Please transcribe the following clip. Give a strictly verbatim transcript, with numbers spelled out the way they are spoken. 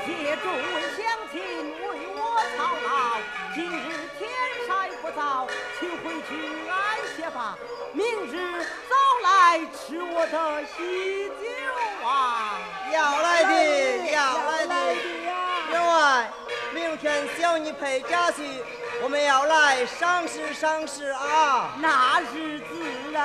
借众位乡亲为我操劳，今日天晒不早，请回去安歇吧。明日早来吃我的喜酒啊！ 要来的，要来的。 呀！ 员外，明天小女陪家去，我们要来赏识赏识啊！ 那日自然。